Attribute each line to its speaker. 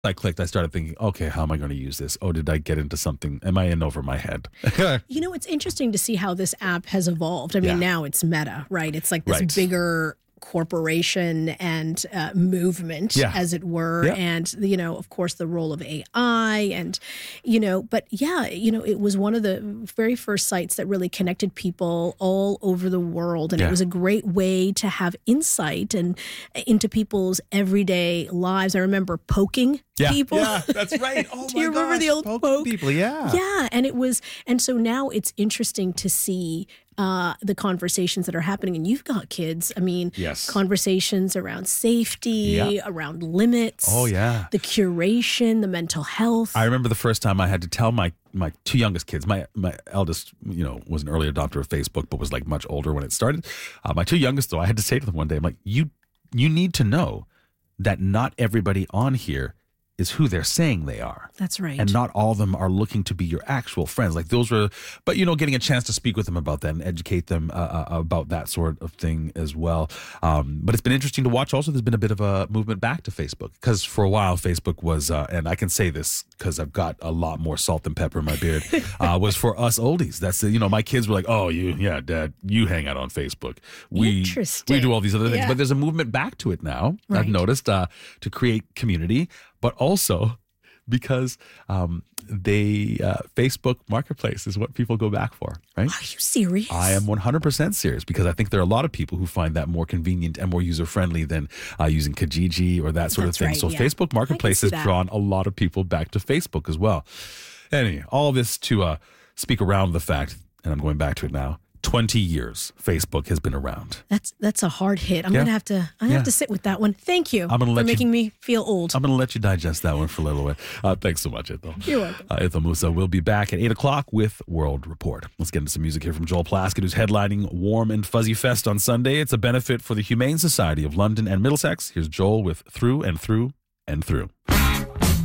Speaker 1: I clicked, I started thinking, okay, how am I going to use this? Oh, did I get into something? Am I in over my head?
Speaker 2: You know, it's interesting to see how this app has evolved. I mean, now it's Meta, right? It's like this bigger corporation and movement, as it were.
Speaker 1: Yeah.
Speaker 2: And, you know, of course, the role of AI and, you know, but yeah, you know, it was one of the very first sites that really connected people all over the world. And it was a great way to have insight and into people's everyday lives. I remember poking people.
Speaker 1: Yeah, that's right. Oh,
Speaker 2: Do you remember the old poke?
Speaker 1: People, yeah.
Speaker 2: Yeah. And it was, and so now it's interesting to see the conversations that are happening. And you've got kids. I mean, conversations around safety, around limits.
Speaker 1: Oh, yeah.
Speaker 2: The curation, the mental health.
Speaker 1: I remember the first time I had to tell my two youngest kids, my eldest, you know, was an early adopter of Facebook, but was like much older when it started. My two youngest, though, I had to say to them one day, I'm like, you need to know that not everybody on here is who they're saying they are.
Speaker 2: That's right.
Speaker 1: And not all of them are looking to be your actual friends. Like those were, but you know, getting a chance to speak with them about that and educate them about that sort of thing as well. But it's been interesting to watch. Also, there's been a bit of a movement back to Facebook because for a while Facebook was, and I can say this because I've got a lot more salt and pepper in my beard, was for us oldies. That's, you know, my kids were like, oh, Dad, you hang out on Facebook. We do all these other things. But there's a movement back to it now, I've noticed, to create community. But also because Facebook Marketplace is what people go back for, right?
Speaker 2: Are you serious?
Speaker 1: I am 100% serious because I think there are a lot of people who find that more convenient and more user-friendly than using Kijiji or that sort of thing.
Speaker 2: Right,
Speaker 1: so Facebook Marketplace has drawn a lot of people back to Facebook as well. Anyway, all this to speak around the fact, and I'm going back to it now, 20 years Facebook has been around.
Speaker 2: That's a hard hit. I'm gonna have to sit with that one. Thank you for making me feel old.
Speaker 1: I'm gonna let you digest that one for a little bit. Thanks so much, Ithel.
Speaker 2: You're welcome.
Speaker 1: Ithel Musa will be back at 8 o'clock with World Report. Let's get into some music here from Joel Plaskett, who's headlining Warm and Fuzzy Fest on Sunday. It's a benefit for the Humane Society of London and Middlesex. Here's Joel with Through and Through and Through.